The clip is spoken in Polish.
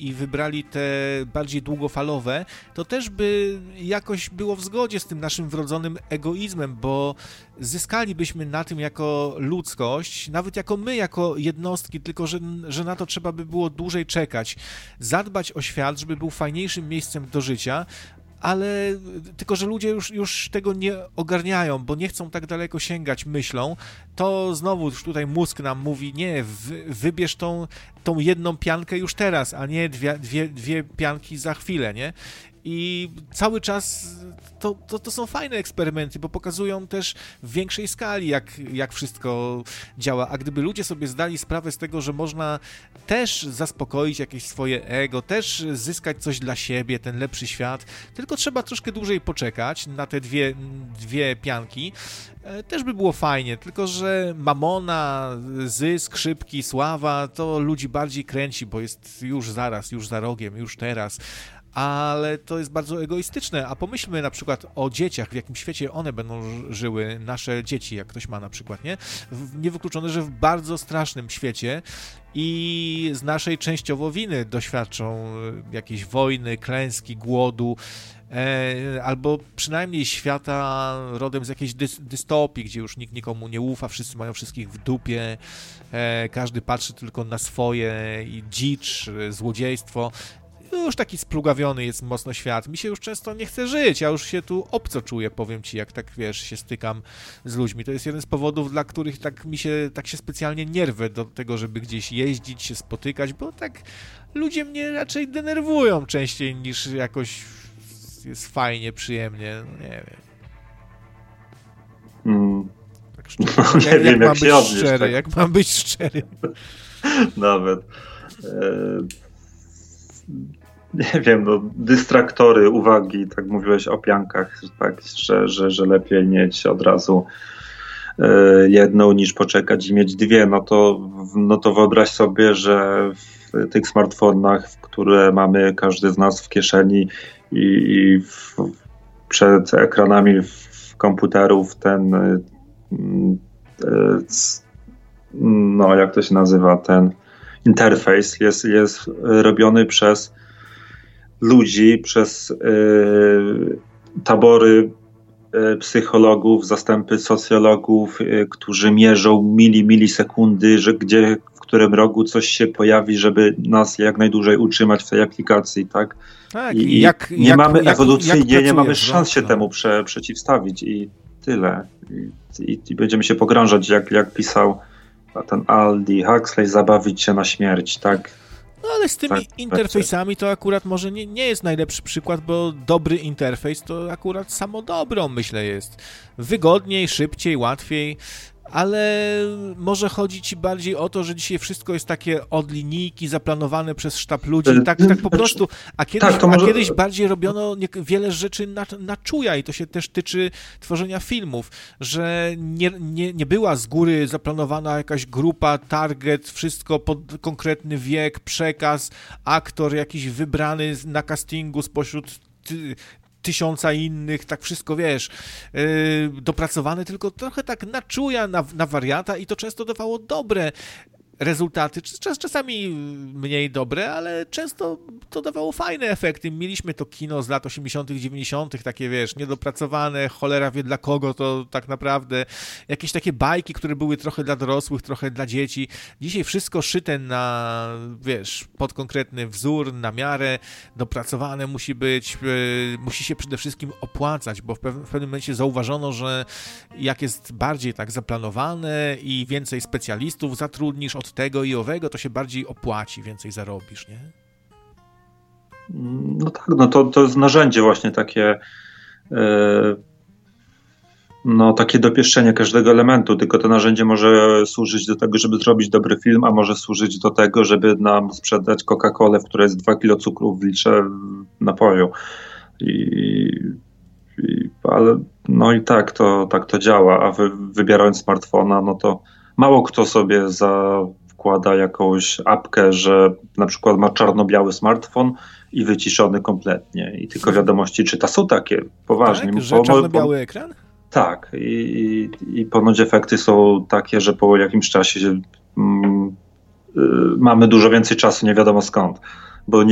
i wybrali te bardziej długofalowe, to też by jakoś było w zgodzie z tym naszym wrodzonym egoizmem, bo zyskalibyśmy na tym jako ludzkość, nawet jako my, jako jednostki, tylko że na to trzeba by było dłużej czekać, zadbać o świat, żeby był fajniejszym miejscem do życia, ale tylko, że ludzie już tego nie ogarniają, bo nie chcą tak daleko sięgać myślą, to znowu już tutaj mózg nam mówi, nie, wybierz tą jedną piankę już teraz, a nie dwie pianki za chwilę, nie? I cały czas to są fajne eksperymenty, bo pokazują też w większej skali, jak wszystko działa. A gdyby ludzie sobie zdali sprawę z tego, że można też zaspokoić jakieś swoje ego, też zyskać coś dla siebie, ten lepszy świat, tylko trzeba troszkę dłużej poczekać na te dwie pianki, też by było fajnie, tylko że mamona, zysk, szybki, sława, to ludzi bardziej kręci, bo jest już zaraz, już za rogiem, już teraz. Ale to jest bardzo egoistyczne, a pomyślmy na przykład o dzieciach, w jakim świecie one będą żyły, nasze dzieci, jak ktoś ma na przykład, nie? Niewykluczone, że w bardzo strasznym świecie i z naszej częściowo winy doświadczą jakiejś wojny, klęski, głodu, albo przynajmniej świata rodem z jakiejś dystopii, gdzie już nikt nikomu nie ufa, wszyscy mają wszystkich w dupie, każdy patrzy tylko na swoje i dzicz, złodziejstwo. Już taki splugawiony jest mocno świat. Mi się już często nie chce żyć, ja już się tu obco czuję, powiem ci, jak tak, wiesz, się stykam z ludźmi. To jest jeden z powodów, dla których tak się specjalnie nie rwę do tego, żeby gdzieś jeździć, się spotykać, bo tak ludzie mnie raczej denerwują częściej niż jakoś jest fajnie, przyjemnie, no nie wiem. Tak szczerze. Nie wiem, jak się odnieść, szczery, tak. jak mam być szczery. Nawet. Nie wiem, no, dystraktory uwagi, tak mówiłeś o piankach, tak, że lepiej mieć od razu jedną niż poczekać i mieć dwie, no to wyobraź sobie, że w tych smartfonach, które mamy każdy z nas w kieszeni i przed ekranami komputerów no jak to się nazywa, ten interfejs jest robiony przez ludzi, przez tabory psychologów, zastępy socjologów, którzy mierzą milisekundy, że gdzie, w którym rogu coś się pojawi, żeby nas jak najdłużej utrzymać w tej aplikacji, tak? Tak, I nie mamy ewolucyjnie, nie mamy szans się temu przeciwstawić i tyle. I będziemy się pogrążać, jak pisał ten Aldous Huxley, zabawić się na śmierć, tak? No ale z tymi interfejsami to akurat może nie jest najlepszy przykład, bo dobry interfejs to akurat samo dobro, myślę, jest. Wygodniej, szybciej, łatwiej, ale może chodzi ci bardziej o to, że dzisiaj wszystko jest takie od linijki, zaplanowane przez sztab ludzi, tak po prostu, kiedyś bardziej robiono wiele rzeczy na czuja i to się też tyczy tworzenia filmów, że nie była z góry zaplanowana jakaś grupa, target, wszystko pod konkretny wiek, przekaz, aktor jakiś wybrany na castingu spośród 1000 innych, tak wszystko, wiesz, dopracowane, tylko trochę tak na czuja, na wariata i to często dawało dobre rezultaty, czasami mniej dobre, ale często to dawało fajne efekty. Mieliśmy to kino z lat 80., 90., takie, wiesz, niedopracowane, cholera wie dla kogo to tak naprawdę, jakieś takie bajki, które były trochę dla dorosłych, trochę dla dzieci. Dzisiaj wszystko szyte na, wiesz, pod konkretny wzór, na miarę, dopracowane musi być, musi się przede wszystkim opłacać, bo w pewnym momencie zauważono, że jak jest bardziej tak zaplanowane i więcej specjalistów zatrudnisz od tego i owego, to się bardziej opłaci, więcej zarobisz, nie? No tak, no to jest narzędzie właśnie takie takie dopieszczenie każdego elementu, tylko to narzędzie może służyć do tego, żeby zrobić dobry film, a może służyć do tego, żeby nam sprzedać Coca-Colę, w której jest 2 kilo cukru w litrze napoju. Ale no i tak to działa, a wybierając smartfona, no to mało kto sobie wkłada jakąś apkę, że na przykład ma czarno-biały smartfon i wyciszony kompletnie i tylko wiadomości czyta. Są takie, poważnie. Tak, że czarno-biały ekran? Tak, i ponoć efekty są takie, że po jakimś czasie mamy dużo więcej czasu, nie wiadomo skąd, bo